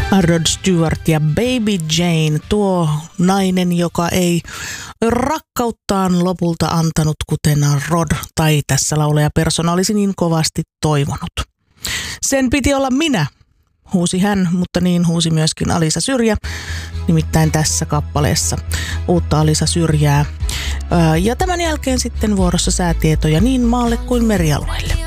Rod Stewart ja Baby Jane, tuo nainen, joka ei rakkauttaan lopulta antanut, kuten Rod tai tässä laulajapersona olisi niin kovasti toivonut. Sen piti olla minä, huusi hän, mutta niin huusi myöskin Alisa Syrjä, nimittäin tässä kappaleessa uutta Alisa Syrjää. Ja tämän jälkeen sitten vuorossa säätietoja niin maalle kuin merialueille.